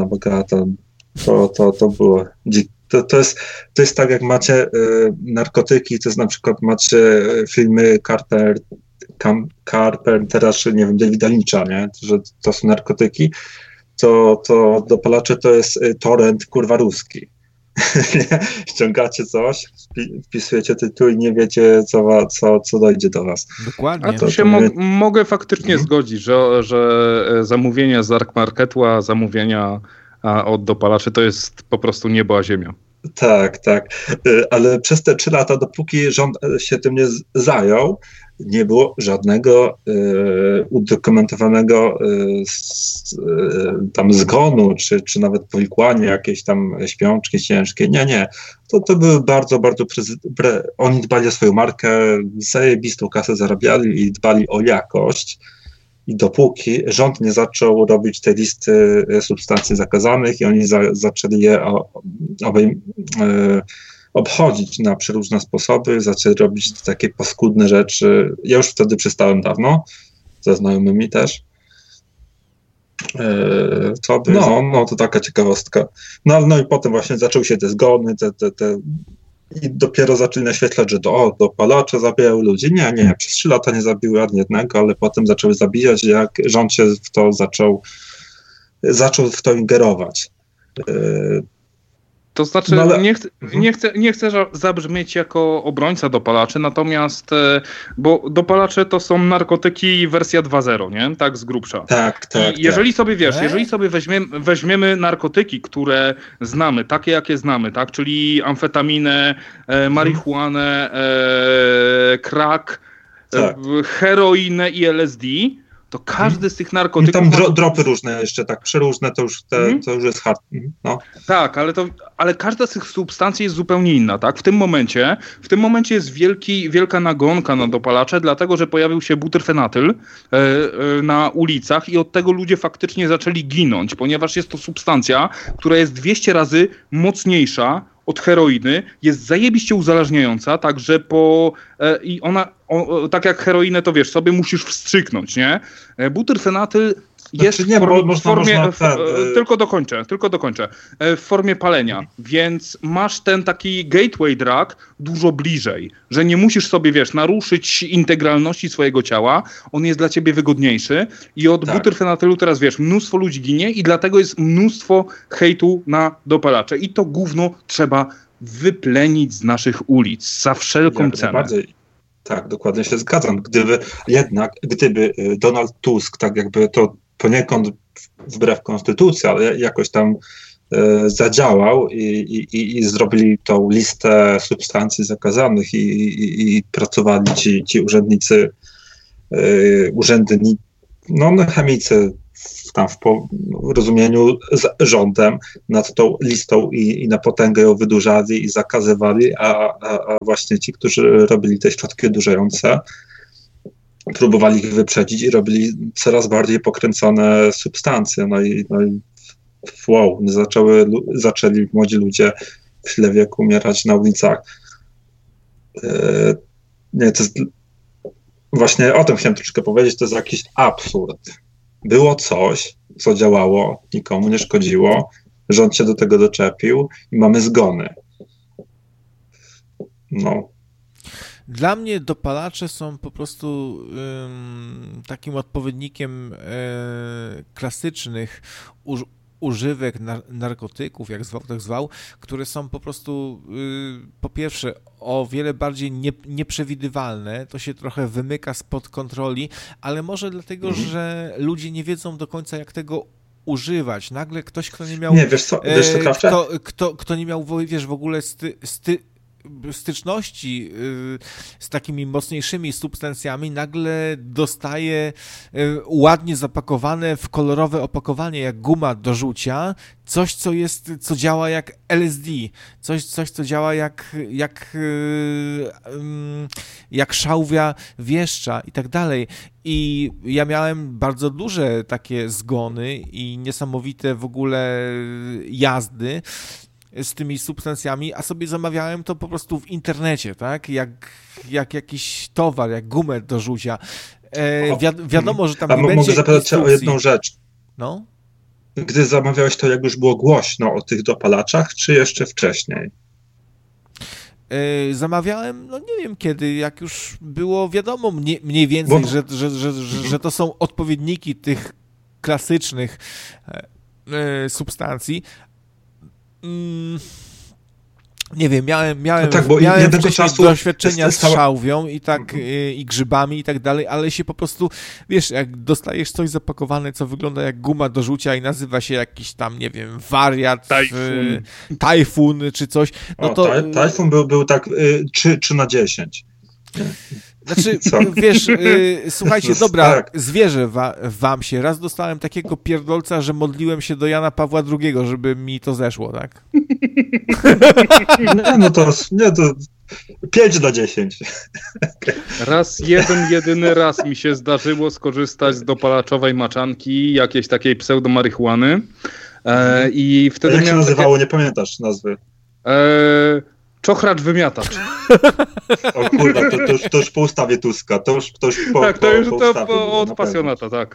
To było. To jest tak, jak macie narkotyki, to jest na przykład macie filmy Carpentera, czy nie wiem, Davida Lyncha, nie? Że to są narkotyki, to dopalacze to jest torrent kurwa ruski. Ściągacie coś, wpisujecie tytuł i nie wiecie, co dojdzie do was. Dokładnie. A to się mogę faktycznie zgodzić, że zamówienia z dark marketu, a zamówienia od dopalaczy to jest po prostu niebo a ziemia. Tak. Ale przez te 3 lata, dopóki rząd się tym nie zajął, nie było żadnego udokumentowanego tam zgonu, czy nawet powikłania, jakieś tam śpiączki ciężkie. Nie. To były bardzo, bardzo oni dbali o swoją markę, zajebistą kasę zarabiali i dbali o jakość. I dopóki rząd nie zaczął robić tej listy substancji zakazanych i oni zaczęli je obchodzić na przeróżne sposoby, zaczęli robić takie paskudne rzeczy. Ja już wtedy przestałem dawno, ze znajomymi też. To taka ciekawostka. No i potem właśnie zaczęły się te zgony, i dopiero zaczęli naświetlać, że dopalacze zabijają ludzi. Nie, przez 3 lata nie zabiły ani jednego, ale potem zaczęły zabijać, jak rząd się w to zaczął w to ingerować. To znaczy, nie chcę zabrzmieć jako obrońca dopalaczy, natomiast, bo dopalacze to są narkotyki wersja 2.0, nie? Tak z grubsza. Tak. I jeżeli sobie, jeżeli sobie weźmiemy narkotyki, które znamy, takie jakie znamy, tak? Czyli amfetaminę, marihuanę, crack, heroinę i LSD, to każdy z tych narkotyków... Tam dropy różne jeszcze, tak, przeróżne, to już jest hard. No. Tak, ale każda z tych substancji jest zupełnie inna, tak? W tym momencie jest wielka nagonka na dopalacze, dlatego, że pojawił się butyrfenatyl na ulicach i od tego ludzie faktycznie zaczęli ginąć, ponieważ jest to substancja, która jest 200 razy mocniejsza od heroiny, jest zajebiście uzależniająca, także i ona, tak jak heroinę, to wiesz, sobie musisz wstrzyknąć, nie? Butyrfenatyl jest nie, w formie tylko dokończę. W formie palenia, więc masz ten taki gateway drug dużo bliżej, że nie musisz sobie, naruszyć integralności swojego ciała, on jest dla ciebie wygodniejszy i od butyfenatylu teraz, mnóstwo ludzi ginie i dlatego jest mnóstwo hejtu na dopalacze i to gówno trzeba wyplenić z naszych ulic za wszelką cenę. Bardziej. Tak, dokładnie się zgadzam. Gdyby Donald Tusk tak jakby to poniekąd wbrew konstytucji, ale jakoś tam zadziałał i zrobili tą listę substancji zakazanych i pracowali ci urzędnicy, chemicy tam w rozumieniu z rządem nad tą listą i na potęgę ją wydłużali i zakazywali, a właśnie ci, którzy robili te środki odurzające, próbowali ich wyprzedzić i robili coraz bardziej pokręcone substancje. No i zaczęli młodzi ludzie w tyle wieku umierać na ulicach. Nie, to jest właśnie o tym chciałem troszkę powiedzieć, to jest jakiś absurd. Było coś, co działało, nikomu nie szkodziło, rząd się do tego doczepił i mamy zgony. Dla mnie dopalacze są po prostu takim odpowiednikiem klasycznych używek narkotyków, jak zwał, tak zwał, które są po prostu po pierwsze o wiele bardziej nieprzewidywalne, to się trochę wymyka spod kontroli, ale może dlatego, że ludzie nie wiedzą do końca, jak tego używać. Nagle ktoś, kto nie miał... Nie, wiesz co kto nie miał, w ogóle styczności z takimi mocniejszymi substancjami, nagle dostaje ładnie zapakowane w kolorowe opakowanie, jak guma do rzucia, coś, co działa jak LSD, coś co działa jak szałwia wieszcza i tak dalej. I ja miałem bardzo duże takie zgony i niesamowite w ogóle jazdy z tymi substancjami, a sobie zamawiałem to po prostu w internecie, tak? Jak jakiś towar, jak gumę do rzucia. Wiadomo, że tam nie będzie mogę zapytać cię o instrukcji. jedną rzecz. No? Gdy zamawiałeś to, jak już było głośno o tych dopalaczach, czy jeszcze wcześniej? Zamawiałem, nie wiem kiedy, jak już było wiadomo mniej więcej, że to są odpowiedniki tych klasycznych substancji. Nie wiem, miałem jednego czasu doświadczenia z szałwią i grzybami i tak dalej, ale się po prostu, jak dostajesz coś zapakowane, co wygląda jak guma do rzucia i nazywa się jakiś tam, nie wiem, wariat, tajfun czy coś, Tajfun był tak 3/10. Znaczy, słuchajcie, dobra, zwierzę wam się. Raz dostałem takiego pierdolca, że modliłem się do Jana Pawła II, żeby mi to zeszło, tak? to 5/10. Jedyny raz mi się zdarzyło skorzystać z dopalaczowej maczanki, jakiejś takiej pseudomarihuany. I wtedy jak się nazywało, nie pamiętasz nazwy? Czochracz wymiatacz. O kurwa, to już po ustawie Tuska. To już od pasjonata, tak.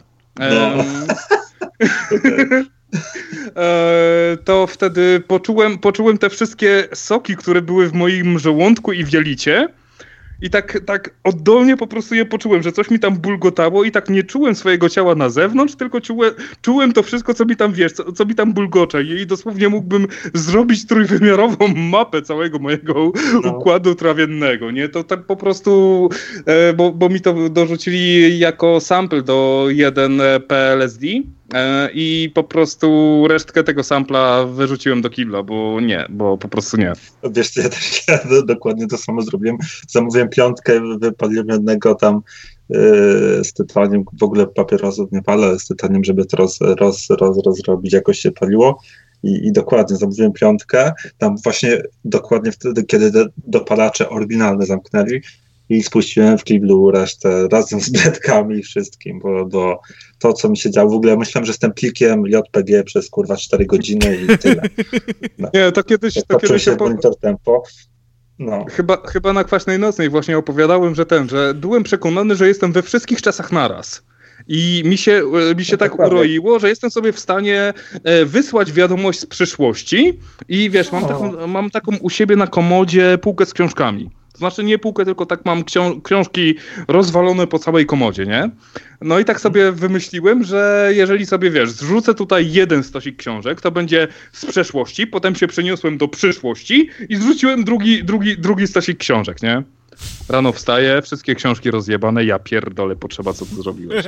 To wtedy poczułem te wszystkie soki, które były w moim żołądku i w jelicie. I tak oddolnie po prostu je poczułem, że coś mi tam bulgotało i tak nie czułem swojego ciała na zewnątrz, tylko czułem to wszystko, co mi tam, co mi tam bulgocze. I dosłownie mógłbym zrobić trójwymiarową mapę całego mojego układu trawiennego, nie? To tak po prostu, bo mi to dorzucili jako sample do 1-PLSD i po prostu resztkę tego sampla wyrzuciłem do kibla, bo po prostu nie. Wiesz, ja dokładnie to samo zrobiłem. Zamówiłem 5, wypaliłem jednego tam z tytanium, w ogóle papierosów nie palę, z tytanium, żeby to rozrobić, jakoś się paliło. I dokładnie zamówiłem 5, tam właśnie dokładnie wtedy, kiedy dopalacze oryginalne zamknęli i spuściłem w kiblu resztę razem z bledkami i wszystkim, bo to, co mi się działo, w ogóle myślałem, że jestem plikiem JPG przez 4 godziny i tyle. Nie, to kiedyś się monitor tempo. Chyba na Kwaśnej Nocnej właśnie opowiadałem, że byłem przekonany, że jestem we wszystkich czasach naraz. I mi się tak uroiło, że jestem sobie w stanie wysłać wiadomość z przyszłości i wiesz, mam taką u siebie na komodzie półkę z książkami. To znaczy nie półkę, tylko tak mam książki rozwalone po całej komodzie, nie? No i tak sobie wymyśliłem, że jeżeli sobie, wiesz, zrzucę tutaj jeden stosik książek, to będzie z przeszłości, potem się przeniosłem do przyszłości i zrzuciłem drugi stosik książek, nie? Rano wstaję, wszystkie książki rozjebane, ja pierdolę, potrzeba, co ty zrobiłeś.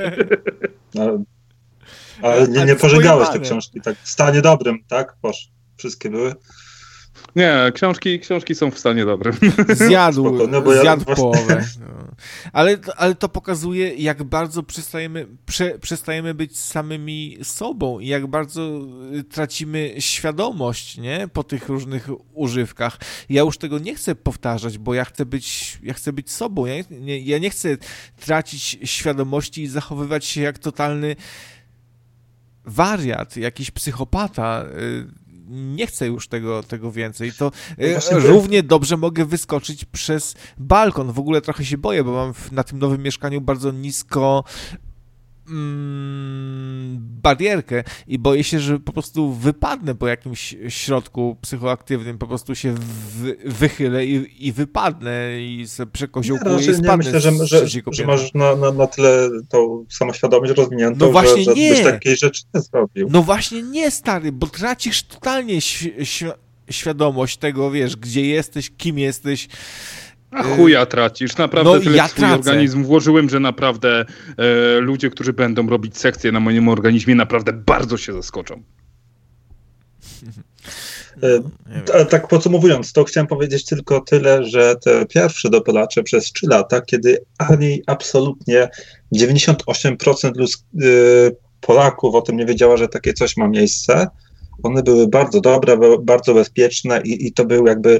Ale nie pożegałeś te książki, tak w stanie dobrym, tak? Wszystkie były? Nie, książki są w stanie dobrym. Zjadł połowę. No. Ale to pokazuje, jak bardzo przestajemy być samymi sobą i jak bardzo tracimy świadomość, nie? Po tych różnych używkach. Ja już tego nie chcę powtarzać, bo ja chcę być sobą. Ja nie chcę tracić świadomości i zachowywać się jak totalny wariat, jakiś psychopata. Nie chcę już tego więcej. To równie dobrze mogę wyskoczyć przez balkon. W ogóle trochę się boję, bo mam na tym nowym mieszkaniu bardzo nisko barierkę i boję się, że po prostu wypadnę po jakimś środku psychoaktywnym, po prostu się wychylę i wypadnę i sobie przekoziołkuję i spadnę. Myślę, że masz na tyle tą samoświadomość rozwiniętą, no właśnie że byś takiej rzeczy nie zrobił. No właśnie nie, stary, bo tracisz totalnie świadomość tego, wiesz, gdzie jesteś, kim jesteś. A chuja tracisz, naprawdę no, tyle w swój organizm włożyłem, że naprawdę ludzie, którzy będą robić sekcje na moim organizmie, naprawdę bardzo się zaskoczą. Tak podsumowując, to chciałem powiedzieć tylko tyle, że te pierwsze dopalacze przez 3 lata, kiedy ani absolutnie 98% Polaków o tym nie wiedziała, że takie coś ma miejsce, one były bardzo dobre, bardzo bezpieczne i to był jakby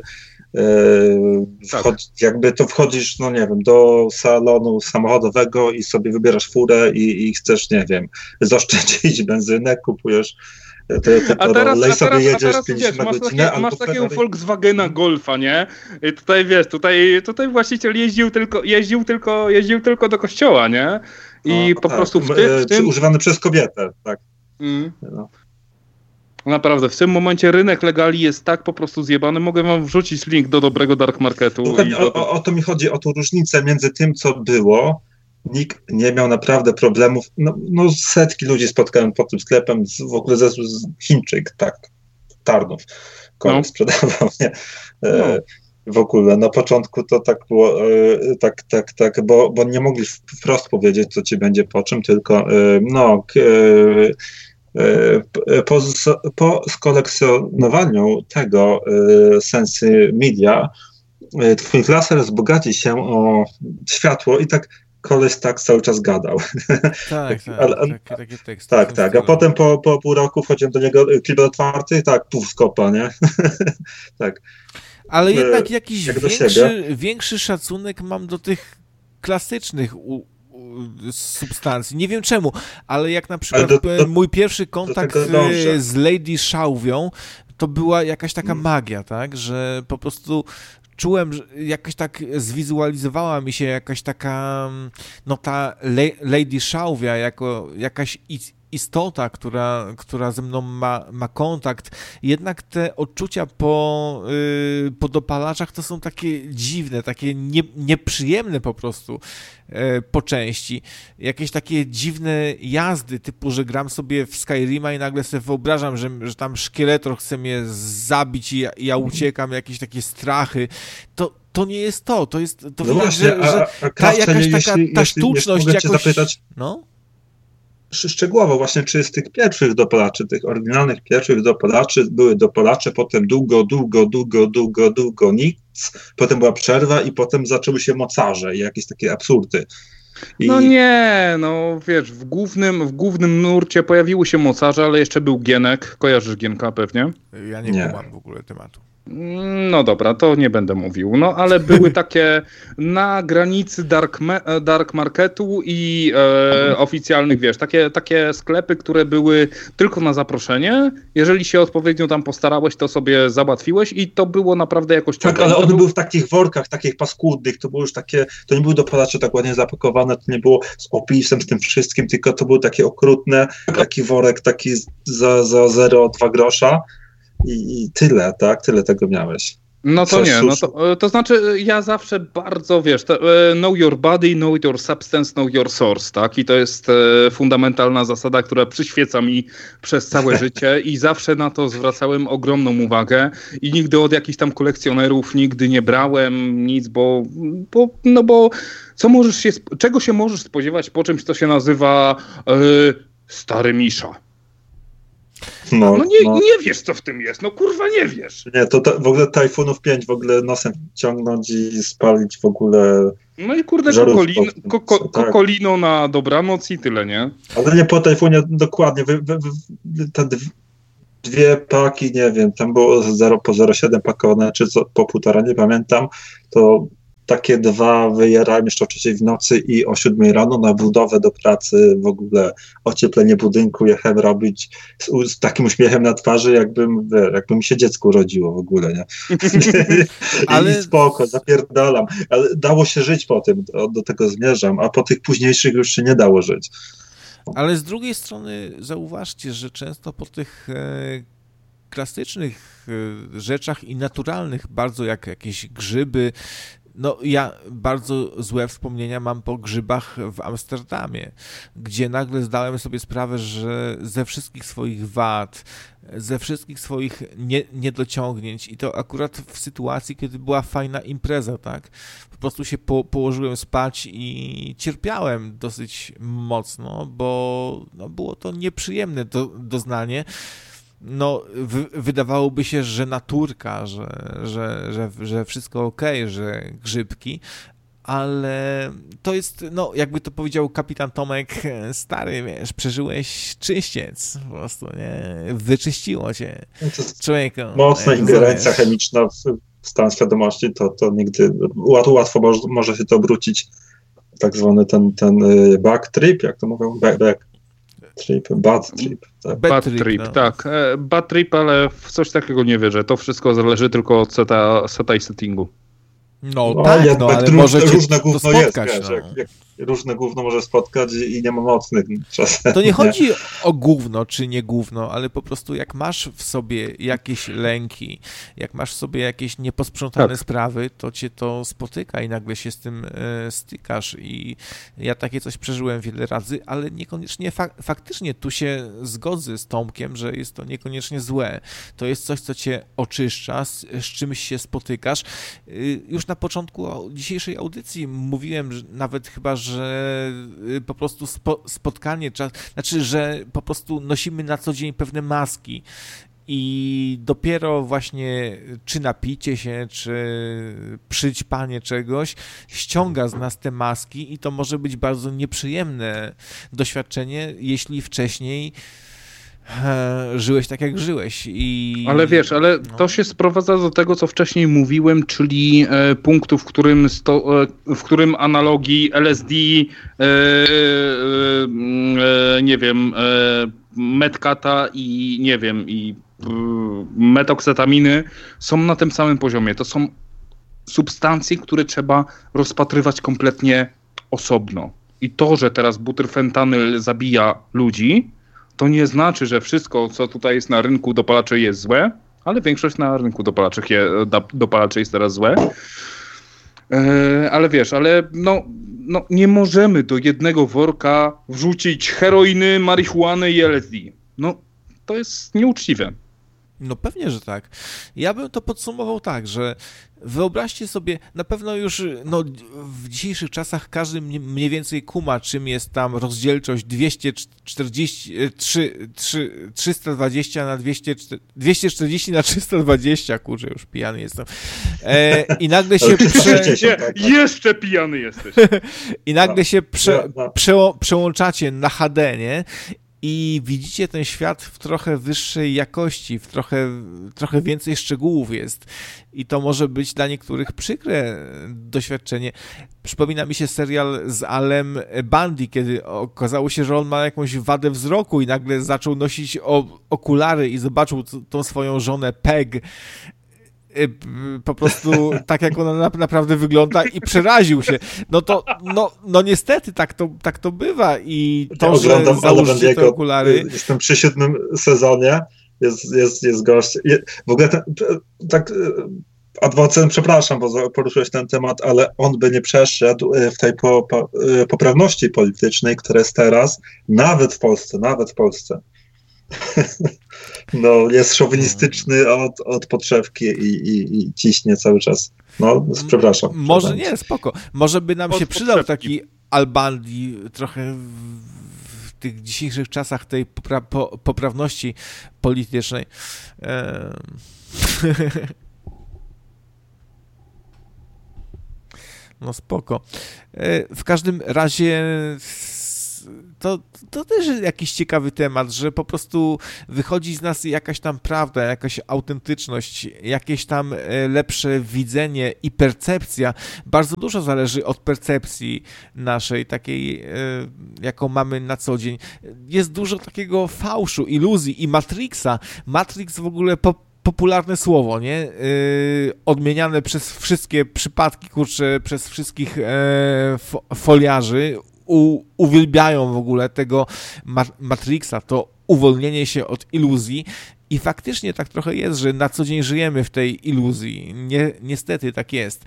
jakby to wchodzisz, no nie wiem, do salonu samochodowego i sobie wybierasz furę i chcesz, nie wiem, zaoszczędzić benzynę, kupujesz a teraz jedziesz wiesz, masz takiego Volkswagena Golfa, nie? I tutaj wiesz, tutaj właściciel jeździł tylko do kościoła, nie? I po prostu w tym... Używany przez kobietę, tak. No. Naprawdę, w tym momencie rynek legali jest tak po prostu zjebany. Mogę wam wrzucić link do dobrego dark marketu. O to mi chodzi, o tą różnicę między tym, co było. Nikt nie miał naprawdę problemów. No setki ludzi spotkałem pod tym sklepem, w ogóle z Chińczyk, tak, Tarnów. Konek sprzedawał, nie? W ogóle na początku to tak było, tak, bo nie mogli wprost powiedzieć, co ci będzie po czym, tylko po skolekcjonowaniu tego Sensy Media twój laser wzbogaci się o światło i tak koleś tak cały czas gadał. Tak, takie teksty. Tak, a potem po pół roku wchodziłem do niego, klip otwarty, tak, puf, skopa, nie? Tak. Ale jednak jakiś większy szacunek mam do tych klasycznych substancji. Nie wiem czemu, ale jak na przykład mój pierwszy kontakt z Lady Szałwią, to była jakaś taka magia, tak, że po prostu czułem, że jakoś tak zwizualizowała mi się jakaś taka, no ta Lady Szałwia jako jakaś istota, która ze mną ma kontakt. Jednak te odczucia po dopalaczach to są takie dziwne, takie nieprzyjemne po prostu po części. Jakieś takie dziwne jazdy, typu, że gram sobie w Skyrima i nagle sobie wyobrażam, że tam szkieletor chce mnie zabić i ja uciekam, jakieś takie strachy. To nie jest to jest to no widać, właśnie, że jakaś taka ta sztuczność jakoś... Zapytać, no? Szczegółowo właśnie, czy z tych pierwszych dopalaczy, tych oryginalnych pierwszych dopalaczy były dopalacze, potem długo nic, potem była przerwa i potem zaczęły się mocarze i jakieś takie absurdy. No nie, no wiesz, w głównym nurcie pojawiły się mocarze, ale jeszcze był Gienek. Kojarzysz Gienka pewnie? Ja nie kumam w ogóle tematu. No dobra, to nie będę mówił. No ale były takie na granicy dark marketu i oficjalnych, wiesz, takie sklepy, które były tylko na zaproszenie. Jeżeli się odpowiednio tam postarałeś, to sobie załatwiłeś i to było naprawdę jakościowe. Tak, ale one były w takich workach, takich paskudnych, to było już takie, to nie były dopalacze tak ładnie zapakowane, to nie było z opisem, z tym wszystkim, tylko to były takie okrutne, taki worek taki za 0,2 grosza. I tyle, tak? Tyle tego miałeś. No to nie, no to znaczy ja zawsze bardzo, wiesz, know your body, know your substance, know your source, tak? I to jest fundamentalna zasada, która przyświeca mi przez całe życie i zawsze na to zwracałem ogromną uwagę i nigdy od jakichś tam kolekcjonerów nigdy nie brałem nic, bo czego się możesz spodziewać po czymś, co się nazywa stary Misza? No nie wiesz, co w tym jest, no kurwa nie wiesz. Nie, to w ogóle Tajfunów 5 w ogóle nosem ciągnąć i spalić w ogóle. No i kurde, kokolino na dobranoc i tyle, nie? Ale nie po Tajfunie dokładnie, te dwie paki, nie wiem, tam było po 0,7 pakowane, czy po 1,5, nie pamiętam, to takie dwa wyjerałem jeszcze o 3 w nocy i o 7 rano na budowę do pracy, w ogóle ocieplenie budynku jechałem robić z takim uśmiechem na twarzy, jakby mi się dziecko urodziło w ogóle, nie? Ale... I spoko, zapierdalam. Ale dało się żyć po tym, do tego zmierzam, a po tych późniejszych już się nie dało żyć. Ale z drugiej strony zauważcie, że często po tych klasycznych rzeczach i naturalnych, bardzo jak jakieś grzyby, no ja bardzo złe wspomnienia mam po grzybach w Amsterdamie, gdzie nagle zdałem sobie sprawę, że ze wszystkich swoich wad, ze wszystkich swoich niedociągnięć i to akurat w sytuacji, kiedy była fajna impreza, tak? Po prostu się położyłem spać i cierpiałem dosyć mocno, bo było to nieprzyjemne doznanie. No, wydawałoby się, że naturka, że wszystko okej, że grzybki, ale to jest, no, jakby to powiedział kapitan Tomek, stary, wiesz, przeżyłeś czyściec, po prostu, nie? Wyczyściło cię, człowieku. Mocna ingerencja chemiczna w stan świadomości, to nigdy, łatwo może się to obrócić, tak zwany ten back trip, jak to mówią, bad trip. Tak. Bad trip, no. Tak. Bad trip, ale w coś takiego nie wierzę. To wszystko zależy tylko od seta i settingu. No tak, ale może różne gówno spotkać. Jest, wiesz, jak różne gówno może spotkać i nie ma mocnych czasem. To nie chodzi o gówno czy nie gówno, ale po prostu jak masz w sobie jakieś lęki, jak masz w sobie jakieś nieposprzątane sprawy, to cię to spotyka i nagle się z tym stykasz i ja takie coś przeżyłem wiele razy, ale niekoniecznie faktycznie tu się zgodzę z Tomkiem, że jest to niekoniecznie złe. To jest coś, co cię oczyszcza, z czymś się spotykasz. Już na początku dzisiejszej audycji mówiłem, że nawet chyba, że po prostu spotkanie, znaczy, że po prostu nosimy na co dzień pewne maski i dopiero właśnie czy napicie się, czy przyćpanie czegoś ściąga z nas te maski i to może być bardzo nieprzyjemne doświadczenie, jeśli wcześniej żyłeś tak, jak żyłeś. Ale wiesz, to się sprowadza do tego, co wcześniej mówiłem, czyli punktu, w którym analogii LSD, nie wiem, metkata i nie wiem, i metoksetaminy są na tym samym poziomie. To są substancje, które trzeba rozpatrywać kompletnie osobno. I to, że teraz butyrfentanyl zabija ludzi, to nie znaczy, że wszystko, co tutaj jest na rynku dopalaczy jest złe, ale większość na rynku dopalaczy jest teraz złe. Ale wiesz, nie możemy do jednego worka wrzucić heroiny, marihuany i LSD. No, to jest nieuczciwe. No pewnie, że tak. Ja bym to podsumował tak, że wyobraźcie sobie, na pewno już w dzisiejszych czasach każdy mniej więcej kuma, czym jest tam rozdzielczość 320 na 240 na 320, kurczę, już pijany jestem. I nagle się jeszcze pijany jesteś. I nagle się przełączacie na HD, nie? i widzicie ten świat w trochę wyższej jakości, w trochę więcej szczegółów jest i to może być dla niektórych przykre doświadczenie. Przypomina mi się serial z Alem Bundy, kiedy okazało się, że on ma jakąś wadę wzroku i nagle zaczął nosić okulary i zobaczył tą swoją żonę Peg po prostu tak, jak ona naprawdę wygląda i przeraził się. No niestety tak to bywa i to, że założycie te okulary... Jestem przy 7. sezonie, jest gość. W ogóle tak adwocem, przepraszam, bo poruszyłeś ten temat, ale on by nie przeszedł w tej poprawności politycznej, która jest teraz, nawet w Polsce. No, jest szowinistyczny od podszewki i ciśnie cały czas. No, przepraszam. Może nie, spoko. Może by nam się przydał taki Al Bundy trochę w tych dzisiejszych czasach tej poprawności politycznej. No spoko. W każdym razie to też jest jakiś ciekawy temat, że po prostu wychodzi z nas jakaś tam prawda, jakaś autentyczność, jakieś tam lepsze widzenie i percepcja. Bardzo dużo zależy od percepcji naszej, takiej, jaką mamy na co dzień. Jest dużo takiego fałszu, iluzji i Matrixa. Matrix w ogóle popularne słowo, nie? Odmieniane przez wszystkie przypadki, kurczę, przez wszystkich foliarzy. Uwielbiają w ogóle tego Matrixa, to uwolnienie się od iluzji i faktycznie tak trochę jest, że na co dzień żyjemy w tej iluzji. Niestety tak jest.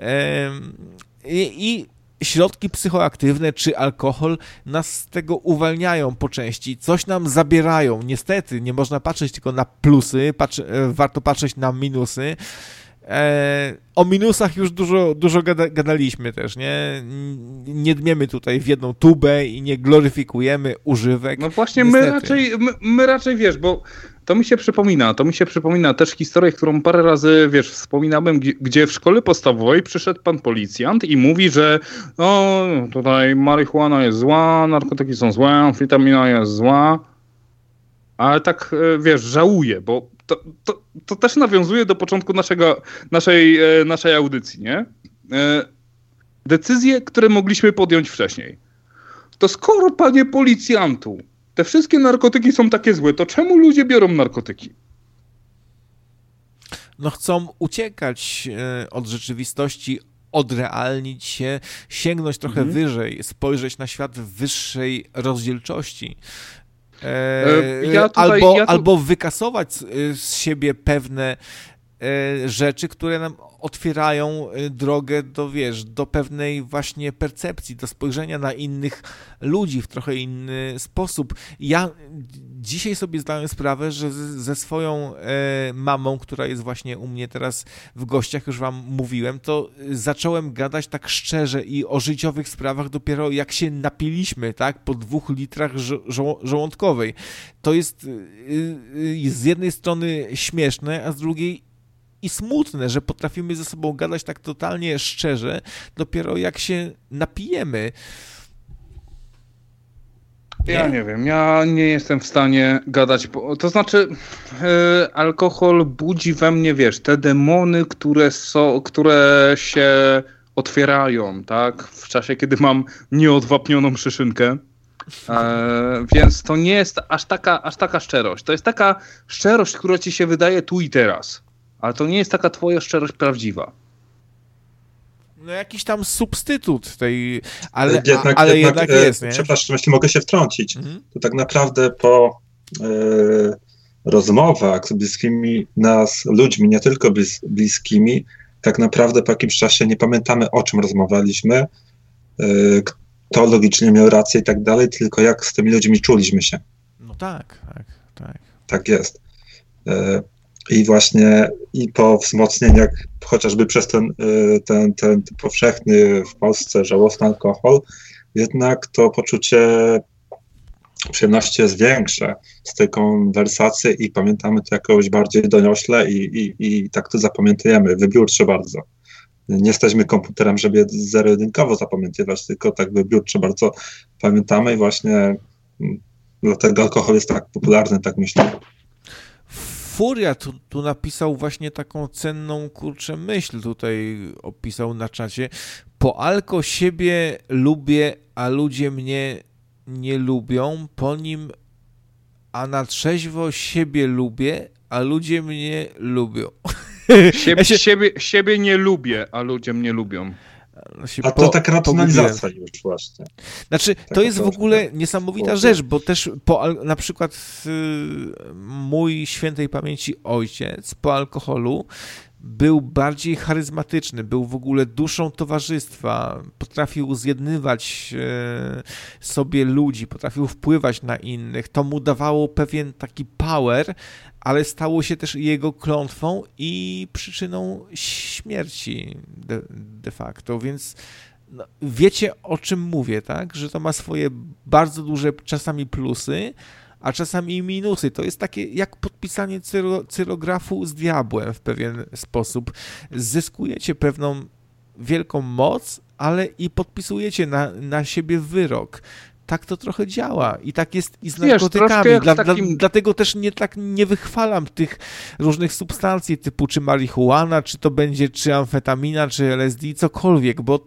I środki psychoaktywne czy alkohol nas z tego uwalniają po części, coś nam zabierają. Niestety, nie można patrzeć tylko na plusy, warto patrzeć na minusy. O minusach już dużo gadaliśmy też, nie? Nie dmiemy tutaj w jedną tubę i nie gloryfikujemy używek. No właśnie, my raczej, wiesz, bo to mi się przypomina też historię, którą parę razy, wiesz, wspominałem, gdzie w szkole podstawowej przyszedł pan policjant i mówi, że tutaj marihuana jest zła, narkotyki są złe, amfetamina jest zła, ale tak, wiesz, żałuję, bo to też nawiązuje do początku naszej audycji, nie? Decyzje, które mogliśmy podjąć wcześniej. To skoro, panie policjantu, te wszystkie narkotyki są takie złe, to czemu ludzie biorą narkotyki? No chcą uciekać od rzeczywistości, odrealnić się, sięgnąć trochę wyżej, spojrzeć na świat w wyższej rozdzielczości. Albo wykasować z siebie pewne rzeczy, które nam otwierają drogę do pewnej właśnie percepcji, do spojrzenia na innych ludzi w trochę inny sposób. Ja dzisiaj sobie zdałem sprawę, że ze swoją mamą, która jest właśnie u mnie teraz w gościach, już wam mówiłem, to zacząłem gadać tak szczerze i o życiowych sprawach dopiero jak się napiliśmy, tak, po 2 litrach żołądkowej. To jest z jednej strony śmieszne, a z drugiej i smutne, że potrafimy ze sobą gadać tak totalnie szczerze, dopiero jak się napijemy. Ja nie wiem, ja nie jestem w stanie gadać, to znaczy alkohol budzi we mnie, wiesz, te demony, które się otwierają, tak, w czasie, kiedy mam nieodwapnioną szyszynkę. Więc to nie jest aż taka szczerość. To jest taka szczerość, która ci się wydaje tu i teraz. Ale to nie jest taka twoja szczerość prawdziwa. No jakiś tam substytut tej, ale jednak jest, nie? Przepraszam, jeśli mogę się wtrącić. To tak naprawdę po rozmowach z bliskimi nas ludźmi, nie tylko bliskimi, tak naprawdę po jakimś czasie nie pamiętamy, o czym rozmawialiśmy, kto logicznie miał rację i tak dalej, tylko jak z tymi ludźmi czuliśmy się. No tak. Tak jest. I właśnie po wzmocnieniach, chociażby przez ten powszechny w Polsce żałosny alkohol, jednak to poczucie przyjemności jest większe z tej konwersacji i pamiętamy to jakoś bardziej doniośle i tak to zapamiętujemy, wybiórczo bardzo. Nie jesteśmy komputerem, żeby zero-jedynkowo zapamiętywać, tylko tak wybiórczo bardzo pamiętamy i właśnie Dlatego alkohol jest tak popularny, tak myślę. Furia tu napisał właśnie taką cenną, kurczę, myśl, tutaj opisał na czacie. Po alko siebie lubię, a ludzie mnie nie lubią, po nim, a na trzeźwo siebie lubię, a ludzie mnie lubią. Siebie nie lubię, a ludzie mnie lubią. A to tak racjonalizacja już właśnie. Znaczy, to jest w ogóle niesamowita rzecz, bo też na przykład mój świętej pamięci ojciec po alkoholu był bardziej charyzmatyczny, był w ogóle duszą towarzystwa, potrafił zjednywać sobie ludzi, potrafił wpływać na innych, to mu dawało pewien taki power, ale stało się też jego klątwą i przyczyną śmierci de facto, więc no, wiecie, o czym mówię, tak? Że to ma swoje bardzo duże czasami plusy, a czasami minusy. To jest takie jak podpisanie cyrografu z diabłem w pewien sposób. Zyskujecie pewną wielką moc, ale i podpisujecie na siebie wyrok. Tak to trochę działa i tak jest i z narkotykami. Dlatego też nie wychwalam tych różnych substancji typu czy marihuana, czy to będzie czy amfetamina, czy LSD, cokolwiek, bo